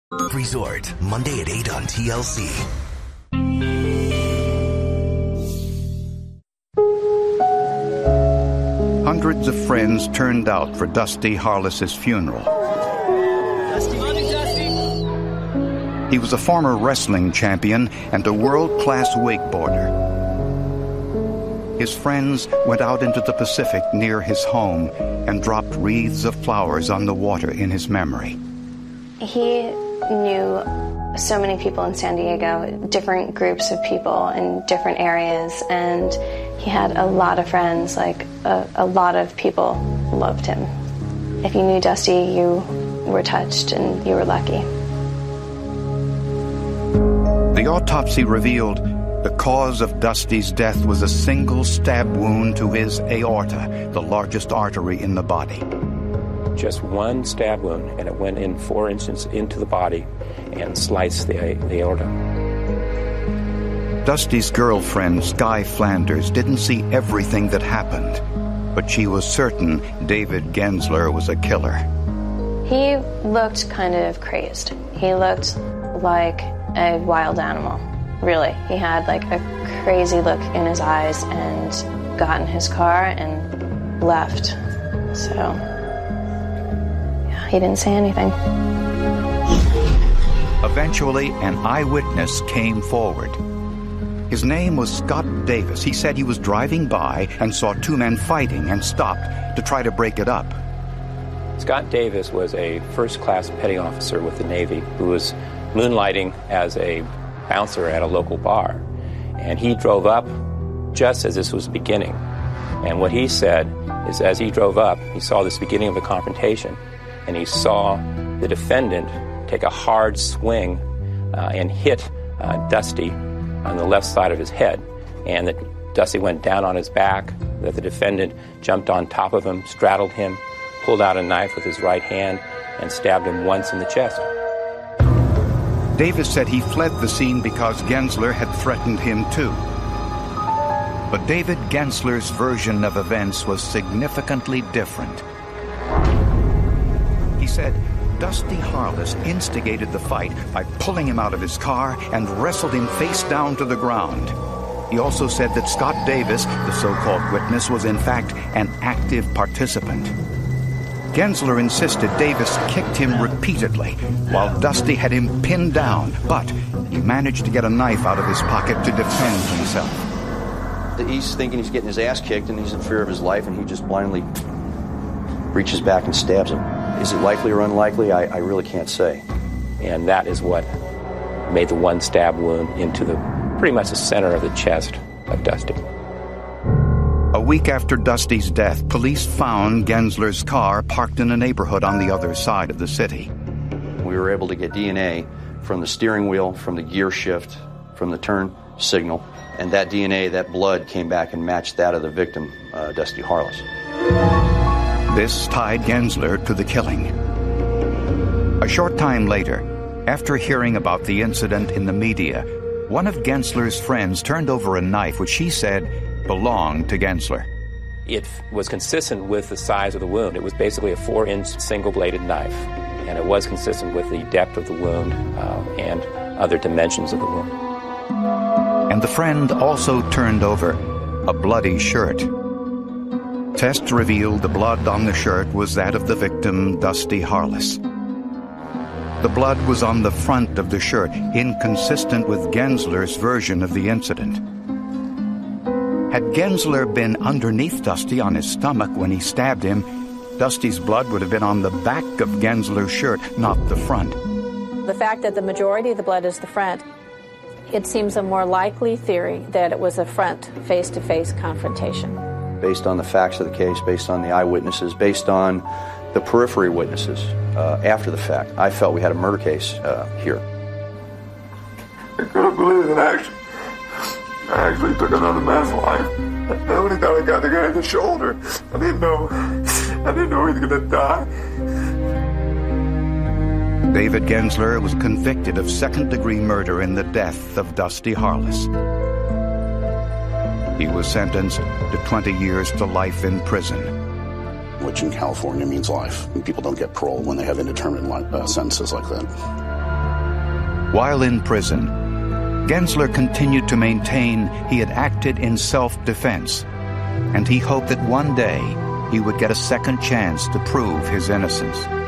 Resort, Monday at 8 on TLC. Hundreds of friends turned out for Dusty Harless's funeral. He was a former wrestling champion and a world-class wakeboarder. His friends went out into the Pacific near his home and dropped wreaths of flowers on the water in his memory. He knew so many people in San Diego, different groups of people in different areas, and he had a lot of friends, like a lot of people loved him. If you knew Dusty, you were touched and you were lucky. The autopsy revealed the cause of Dusty's death was a single stab wound to his aorta, the largest artery in the body. Just one stab wound, and it went in 4 inches into the body and sliced the aorta. Dusty's girlfriend, Sky Flanders, didn't see everything that happened, but she was certain David Gensler was a killer. He looked kind of crazed. He looked like a wild animal, really. He had like a crazy look in his eyes and got in his car and left. So, yeah, he didn't say anything. Eventually, an eyewitness came forward. His name was Scott Davis. He said he was driving by and saw two men fighting and stopped to try to break it up. Scott Davis was a first-class petty officer with the Navy who was moonlighting as a bouncer at a local bar. And he drove up just as this was beginning. And what he said is as he drove up, he saw this beginning of a confrontation, and he saw the defendant take a hard swing and hit Dusty on the left side of his head. And that Dusty went down on his back, that the defendant jumped on top of him, straddled him, pulled out a knife with his right hand, and stabbed him once in the chest. Davis said he fled the scene because Gensler had threatened him too. But David Gensler's version of events was significantly different. He said Dusty Harless instigated the fight by pulling him out of his car and wrestled him face down to the ground. He also said that Scott Davis, the so-called witness, was in fact an active participant. Gensler insisted Davis kicked him repeatedly while Dusty had him pinned down, but he managed to get a knife out of his pocket to defend himself. He's thinking he's getting his ass kicked and he's in fear of his life, and he just blindly reaches back and stabs him. Is it likely or unlikely? I really can't say. And that is what made the one stab wound into pretty much the center of the chest of Dusty. A week after Dusty's death, police found Gensler's car parked in a neighborhood on the other side of the city. We were able to get DNA from the steering wheel, from the gear shift, from the turn signal, and that DNA, that blood, came back and matched that of the victim, Dusty Harless. This tied Gensler to the killing. A short time later, after hearing about the incident in the media, one of Gensler's friends turned over a knife which she said belonged to Gensler. It was consistent with the size of the wound. It was basically a 4-inch single-bladed knife, and it was consistent with the depth of the wound and other dimensions of the wound. And the friend also turned over a bloody shirt. Tests revealed the blood on the shirt was that of the victim, Dusty Harless. The blood was on the front of the shirt, inconsistent with Gensler's version of the incident. Had Gensler been underneath Dusty on his stomach when he stabbed him, Dusty's blood would have been on the back of Gensler's shirt, not the front. The fact that the majority of the blood is the front, it seems a more likely theory that it was a front face-to-face confrontation. Based on the facts of the case, based on the eyewitnesses, based on the periphery witnesses after the fact, I felt we had a murder case here. I couldn't believe it, I actually took another man's life. I only thought I got the guy in the shoulder. I didn't know he was going to die. David Gensler was convicted of second-degree murder in the death of Dusty Harless. He was sentenced to 20 years to life in prison. Which in California means life. And people don't get parole when they have indeterminate sentences like that. While in prison, Gensler continued to maintain he had acted in self-defense, and he hoped that one day he would get a second chance to prove his innocence.